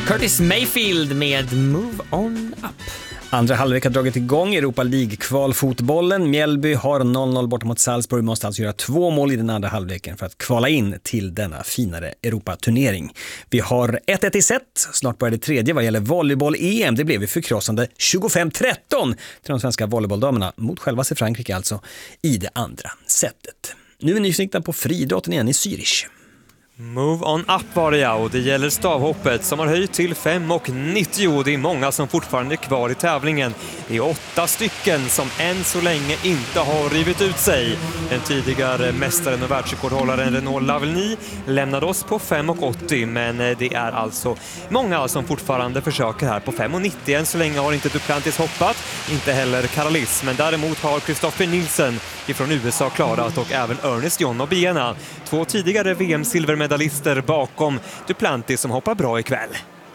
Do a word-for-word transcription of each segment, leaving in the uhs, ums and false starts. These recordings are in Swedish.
Curtis Mayfield med Move On Up. Andra halvlek har dragit igång Europa League-kvalfotbollen. Mjällby har noll noll bort mot Salzburg, måste alltså göra två mål i den andra halvleken för att kvala in till denna finare Europa-turnering. Vi har ett ett i set, snart börjar det tredje vad gäller volleyboll-E M. Det blev ju förkrossande tjugofem tretton till de svenska volleybolldamerna mot självaste Frankrike alltså i det andra setet. Nu är vi nyfikna på friidrotten igen i Zürich. Move on up var det, ja, och det gäller stavhoppet som har höjt till fem nittio. Det är många som fortfarande är kvar i tävlingen. Det är åtta stycken som än så länge inte har rivit ut sig. Den tidigare mästaren och världsrekordhållaren Renaud Lavigny lämnade oss på fem åttio, men det är alltså många som fortfarande försöker här på fem nittio. Än så länge har inte Duplantis hoppat, inte heller Karalis, men däremot har Christopher Nielsen från U S A klarat och även Ernest John Obiena, två tidigare V M-silvermedalister bakom Duplantis som hoppar bra ikväll.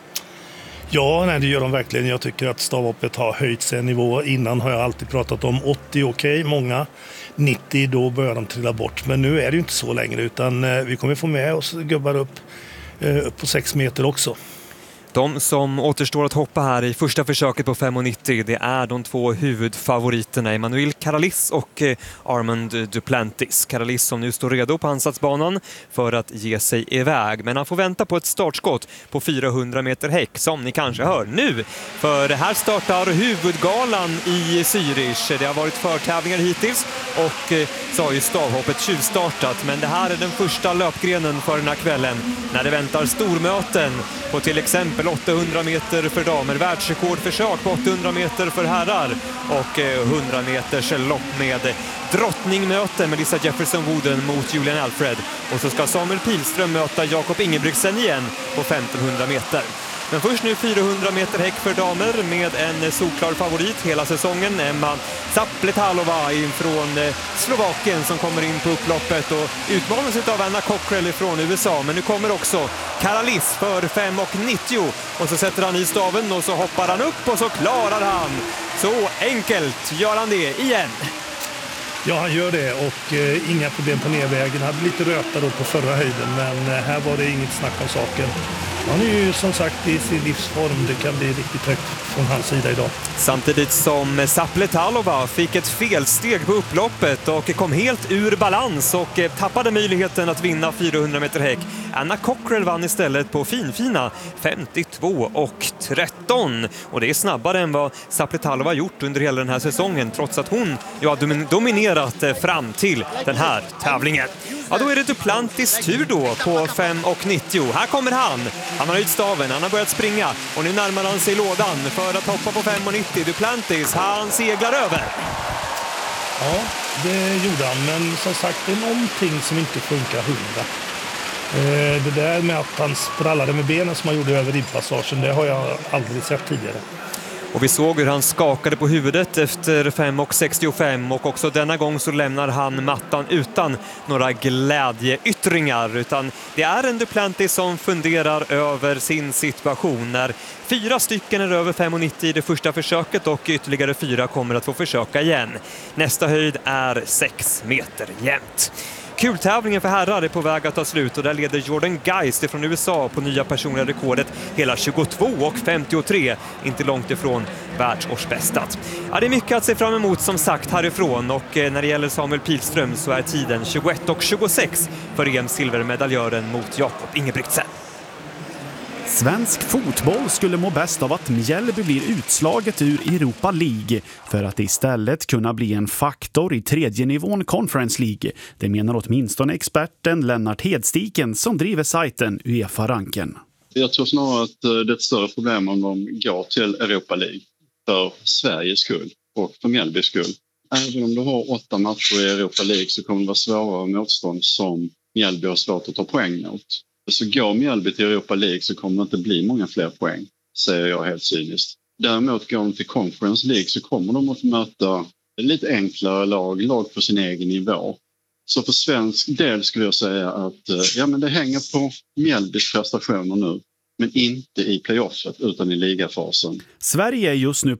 Ja, nej, det gör de verkligen. Jag tycker att stavhoppet har höjt sig en nivå. Innan har jag alltid pratat om åttio, okej, okay, många. nittio, då börjar de trilla bort. Men nu är det ju inte så längre, utan eh, vi kommer få med oss gubbar upp, eh, upp på sex meter också. De som återstår att hoppa här i första försöket på fem nittio, det är de två huvudfavoriterna, Emmanuel Karalis och Armand Duplantis. Karalis som nu står redo på ansatsbanan för att ge sig iväg, men han får vänta på ett startskott på fyrahundra meter häck som ni kanske hör nu. För här startar huvudgalan i Zürich. Det har varit förtävlingar hittills och så har ju stavhoppet tjuvstartat, men det här är den första löpgrenen för den här kvällen när det väntar stormöten på till exempel åttahundra meter för damer, världsrekordförsök på åttahundra meter för herrar och hundra meters lopp med drottningmöte med Lisa Jefferson-Wooden mot Julian Alfred. Och så ska Samuel Pilström möta Jakob Ingebrigtsen igen på femtonhundra meter. Men först nu fyrahundra meter häck för damer med en solklar favorit hela säsongen, Emma Zapletalova från Slovakien som kommer in på upploppet och utmanas av Anna Cockrell från U S A. Men nu kommer också Karalis för fem nittio och så sätter han i staven och så hoppar han upp och så klarar han. Så enkelt gör han det igen. Ja, han gör det och eh, inga problem på nedvägen. Han hade lite röta då på förra höjden, men eh, här var det inget snack om saken. Han är ju som sagt i sin livsform. Det kan bli riktigt högt från hans sida idag. Samtidigt som Zapletalova fick ett felsteg på upploppet och kom helt ur balans och tappade möjligheten att vinna fyrahundra meter häck. Anna Cockrell vann istället på finfina femtiotvå tretton. Och det är snabbare än vad Zapletalova gjort under hela den här säsongen, trots att hon ju har dominerat fram till den här tävlingen. Ja, då är det Duplantis tur då på fem nittio. Här kommer han. Han har höjt staven, han har börjat springa och nu närmar han sig lådan för att hoppa på fem nittio. Duplantis, han seglar över. Ja, det gjorde han, men som sagt det är någonting som inte funkar hundra. Det där med att han sprallade med benen som han gjorde över ribbpassagen, det har jag aldrig sett tidigare. Och vi såg hur han skakade på huvudet efter fem sextiofem och också denna gång så lämnar han mattan utan några glädjeyttringar, utan det är en Duplantis som funderar över sin situation när fyra stycken är över fem nittio i det första försöket och ytterligare fyra kommer att få försöka igen. Nästa höjd är sex meter jämnt. Kultävlingen för herrar är på väg att ta slut och där leder Jordan Geist från U S A på nya personliga rekordet hela tjugotvå femtiotre, inte långt ifrån världsårsbästat. Ja, det är mycket att se fram emot som sagt härifrån och när det gäller Samuel Pilström så är tiden tjugoett tjugosex för E M-silvermedaljören mot Jakob Ingebrigtsen. Svensk fotboll skulle må bäst av att Mjällby blir utslaget ur Europa League för att istället kunna bli en faktor i tredje nivån Conference League. Det menar åtminstone experten Lennart Hedstiken som driver sajten UEFA-ranken. Jag tror snarare att det är ett större problem om de går till Europa League för Sveriges skull och för Mjällbys skull. Även om du har åtta matcher i Europa League så kommer det vara svårare motstånd som Mjällby har svårt att ta poäng mot. Så går Mjällby till Europa League så kommer det inte bli många fler poäng, säger jag helt cyniskt. Däremot går de till Conference League så kommer de att möta lite enklare lag, lag på sin egen nivå. Så för svensk del skulle jag säga att ja, men det hänger på Mjällbys prestationer nu, men inte i playoffet utan i ligafasen. Sverige är just nu